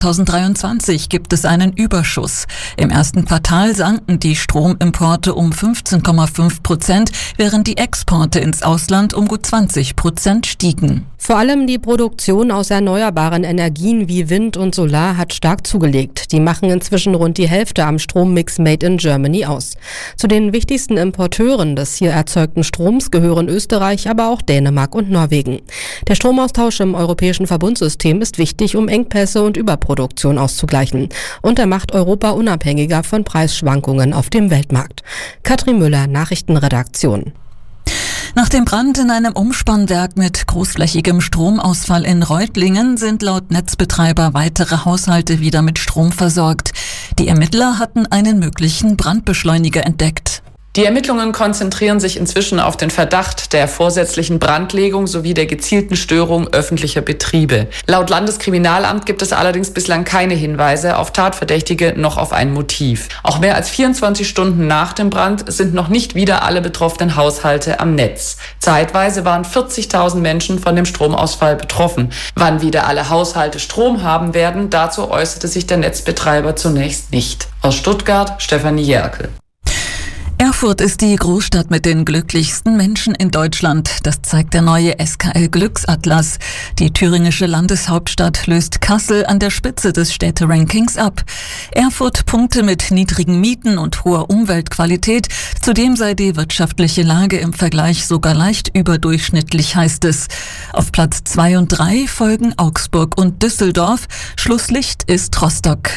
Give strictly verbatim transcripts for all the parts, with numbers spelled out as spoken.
zweitausenddreiundzwanzig gibt es einen Überschuss. Im ersten Quartal sanken die Stromimporte um fünfzehn Komma fünf Prozent, während die Exporte ins Ausland um gut zwanzig Prozent stiegen. Vor allem die Produktion aus erneuerbaren Energien wie Wind und Solar hat stark zugelegt. Die machen inzwischen rund die Hälfte am Strommix Made in Germany aus. Zu den wichtigsten Importeuren des hier erzeugten Stroms gehören Österreich, aber auch Dänemark und Norwegen. Der Stromaustausch im europäischen Verbundsystem ist wichtig, um Engpässe und Überproduktion auszugleichen. Und er macht Europa unabhängiger von Preisschwankungen auf dem Weltmarkt. Katrin Müller, Nachrichtenredaktion. Nach dem Brand in einem Umspannwerk mit großflächigem Stromausfall in Reutlingen sind laut Netzbetreiber weitere Haushalte wieder mit Strom versorgt. Die Ermittler hatten einen möglichen Brandbeschleuniger entdeckt. Die Ermittlungen konzentrieren sich inzwischen auf den Verdacht der vorsätzlichen Brandlegung sowie der gezielten Störung öffentlicher Betriebe. Laut Landeskriminalamt gibt es allerdings bislang keine Hinweise auf Tatverdächtige noch auf ein Motiv. Auch mehr als vierundzwanzig Stunden nach dem Brand sind noch nicht wieder alle betroffenen Haushalte am Netz. Zeitweise waren vierzigtausend Menschen von dem Stromausfall betroffen. Wann wieder alle Haushalte Strom haben werden, dazu äußerte sich der Netzbetreiber zunächst nicht. Aus Stuttgart, Stefanie Jerkel. Erfurt ist die Großstadt mit den glücklichsten Menschen in Deutschland. Das zeigt der neue S K L-Glücksatlas. Die thüringische Landeshauptstadt löst Kassel an der Spitze des Städterankings ab. Erfurt punkte mit niedrigen Mieten und hoher Umweltqualität. Zudem sei die wirtschaftliche Lage im Vergleich sogar leicht überdurchschnittlich, heißt es. Auf Platz zwei und drei folgen Augsburg und Düsseldorf. Schlusslicht ist Rostock.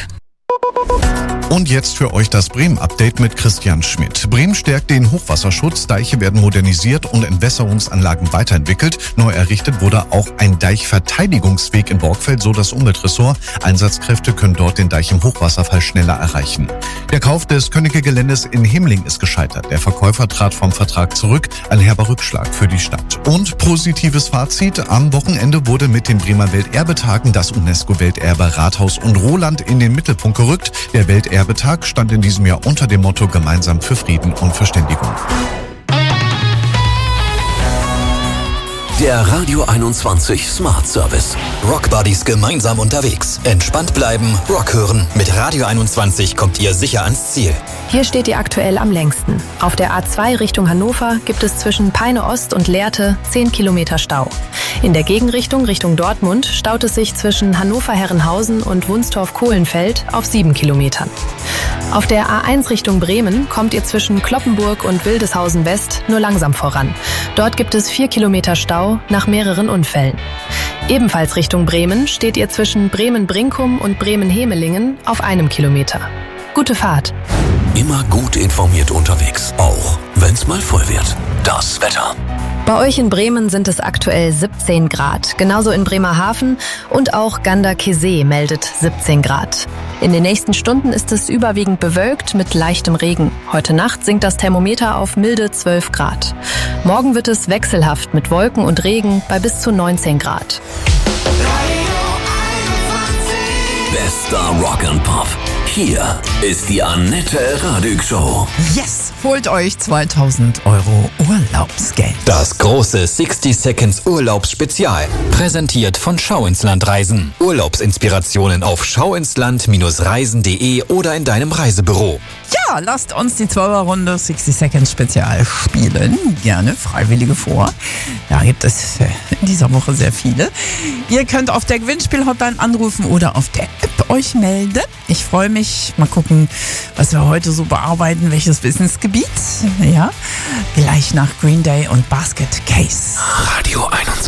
Und jetzt für euch das Bremen-Update mit Christian Schmidt. Bremen stärkt den Hochwasserschutz, Deiche werden modernisiert und Entwässerungsanlagen weiterentwickelt. Neu errichtet wurde auch ein Deichverteidigungsweg in Borgfeld, so das Umweltressort. Einsatzkräfte können dort den Deich im Hochwasserfall schneller erreichen. Der Kauf des Könnecke-Geländes in Himling ist gescheitert. Der Verkäufer trat vom Vertrag zurück, ein herber Rückschlag für die Stadt. Und positives Fazit: Am Wochenende wurde mit den Bremer Welterbetagen das UNESCO-Welterbe Rathaus und Roland in den Mittelpunkt gerückt. Der Welterbetag stand in diesem Jahr unter dem Motto Gemeinsam für Frieden und Verständigung. Der Radio einundzwanzig Smart Service. Rock Buddies gemeinsam unterwegs. Entspannt bleiben, Rock hören. Mit Radio einundzwanzig kommt ihr sicher ans Ziel. Hier steht ihr aktuell am längsten. Auf der A zwei Richtung Hannover gibt es zwischen Peine Ost und Lehrte zehn Kilometer Stau. In der Gegenrichtung Richtung Dortmund staut es sich zwischen Hannover-Herrenhausen und Wunstorf-Kohlenfeld auf sieben Kilometern. Auf der A eins Richtung Bremen kommt ihr zwischen Kloppenburg und Wildeshausen West nur langsam voran. Dort gibt es vier Kilometer Stau nach mehreren Unfällen. Ebenfalls Richtung Bremen steht ihr zwischen Bremen-Brinkum und Bremen-Hemelingen auf einem Kilometer. Gute Fahrt! Immer gut informiert unterwegs, auch wenn's mal voll wird. Das Wetter. Bei euch in Bremen sind es aktuell siebzehn Grad, genauso in Bremerhaven, und auch Ganderkesee meldet siebzehn Grad. In den nächsten Stunden ist es überwiegend bewölkt mit leichtem Regen. Heute Nacht sinkt das Thermometer auf milde zwölf Grad. Morgen wird es wechselhaft mit Wolken und Regen bei bis zu neunzehn Grad. Bester Rock and Pop. Hier ist die Annette Radig Show. Yes! Holt euch zweitausend Euro Urlaubsgeld. Das große sixty Seconds Urlaubsspezial. Präsentiert von Schau ins Land Reisen. Urlaubsinspirationen auf schauinsland Reisen punkt de oder in deinem Reisebüro. Ja, lasst uns die Zwölferrunde sixty Seconds Spezial spielen. Gerne Freiwillige vor. Da gibt es in dieser Woche sehr viele. Ihr könnt auf der Gewinnspiel-Hotline anrufen oder auf der App euch melden. Ich freue mich. Mal gucken, was wir heute so bearbeiten. Welches Wissensgebiet. Ja, gleich nach Green Day und Basket Case. Radio einundzwanzig.